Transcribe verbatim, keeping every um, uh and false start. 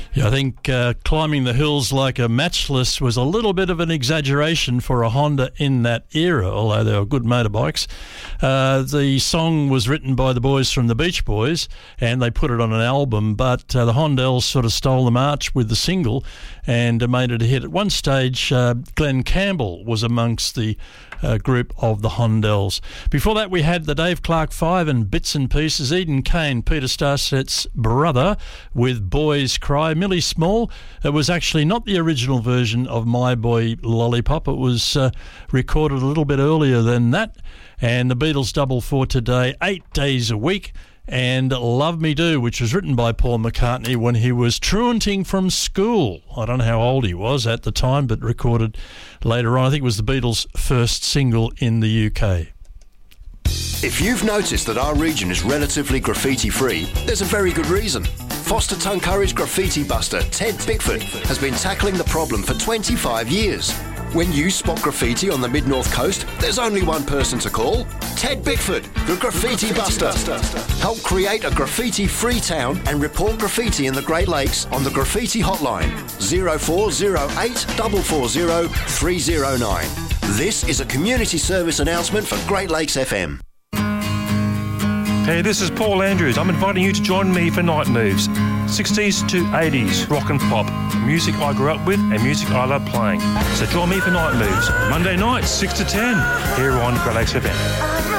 Yeah, I think uh, climbing the hills like a matchless was a little bit of an exaggeration for a Honda in that era, although they were good motorbikes. Uh, the song was written by the boys from the Beach Boys, and they put it on an album, but uh, the Hondells sort of stole the march with the single and uh, made it a hit. At one stage, uh, Glenn Campbell was amongst the uh, group of the Hondells. Before that, we had the Dave Clark Five and Bits and Pieces, Eden Kane, Peter Starset's brother, with Boys Cry. Millie Small, it was actually not the original version of My Boy Lollipop. It was uh, recorded a little bit earlier than that. And the Beatles double for today, Eight Days a Week, and Love Me Do, which was written by Paul McCartney when he was truanting from school. I don't know how old he was at the time, but recorded later on. I think it was the Beatles' first single in the U K. If you've noticed that our region is relatively graffiti-free, there's a very good reason. Foster Tuncurry's graffiti buster, Ted Bickford, has been tackling the problem for twenty-five years. When you spot graffiti on the Mid-North Coast, there's only one person to call. Ted Bickford, the Graffiti Buster. Help create a graffiti-free town and report graffiti in the Great Lakes on the Graffiti Hotline, zero four zero eight, four four zero, three zero nine. This is a community service announcement for Great Lakes F M. Hey, this is Paul Andrews. I'm inviting you to join me for Night Moves. sixties to eighties rock and pop. Music I grew up with and music I love playing. So join me for Night Moves. Monday night, six to ten, here on Great Lakes F M.